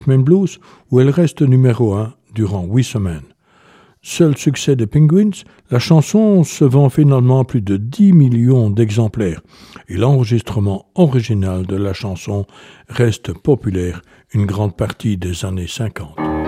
Rhythm and Blues, où elle reste numéro 1 durant 8 semaines. Seul succès des Penguins, la chanson se vend finalement plus de 10 millions d'exemplaires et l'enregistrement original de la chanson reste populaire une grande partie des années 50.